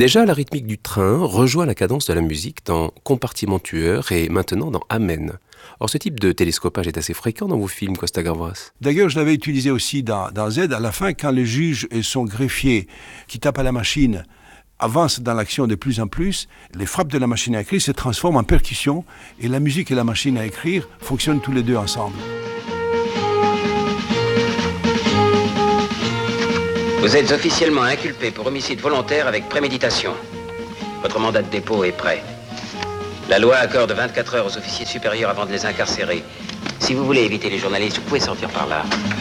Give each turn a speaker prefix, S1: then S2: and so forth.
S1: Déjà, la rythmique du train rejoint la cadence de la musique dans Compartiment tueur et maintenant dans Amen. Or, ce type de télescopage est assez fréquent dans vos films, Costa Gavras.
S2: D'ailleurs, je l'avais utilisé aussi dans Z. À la fin, quand le juge et son greffier qui tape à la machine avancent dans l'action de plus en plus, les frappes de la machine à écrire se transforment en percussions et la musique et la machine à écrire fonctionnent tous les deux ensemble.
S3: Vous êtes officiellement inculpé pour homicide volontaire avec préméditation. Votre mandat de dépôt est prêt. La loi accorde 24 heures aux officiers supérieurs avant de les incarcérer. Si vous voulez éviter les journalistes, vous pouvez sortir par là.